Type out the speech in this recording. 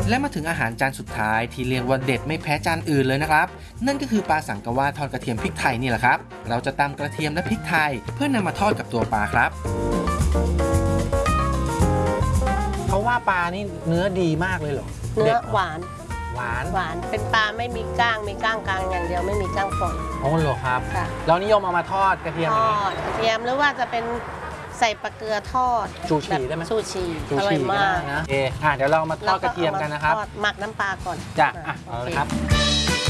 และมาถึงอาหารจานสุดท้ายที่เรียกว่าเด็ดไม่แพ้จานอื่นเลยนะครับนั่นก็คือปลาสังกะวาทอดกระเทียมพริกไทยนี่แหละครับเราจะตำกระเทียมและพริกไทยเพื่อนำมาทอดกับตัวปลาครับเขาว่าปลานี่เนื้อดีมากเลยเหรอเนื้อหวานเป็นปลาไม่มีก้างมีก้างกลางอย่างเดียวไม่มีก้างฝอยอ๋อเหรอครับค่ะแล้วนิยมเอามาทอดกระเทียมทอดกระเทียมหรือว่าจะเป็นใส่ปลาเกลือทอดชูชีได้ไหมชูชีอร่อยมากนะเดี๋ยวเรามาทอดกระเทียมกันนะครับหมักน้ำปลาก่อนจ้ะเอาละครับ